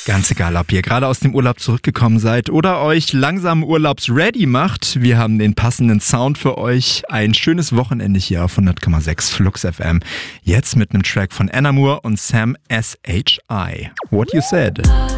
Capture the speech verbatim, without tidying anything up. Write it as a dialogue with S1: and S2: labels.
S1: Ganz egal, ob ihr gerade aus dem Urlaub zurückgekommen seid oder euch langsam urlaubsready macht, wir haben den passenden Sound für euch. Ein schönes Wochenende hier auf hundert Komma sechs Flux F M. Jetzt mit einem Track von Anna Moore und Sam S H I. What You Said.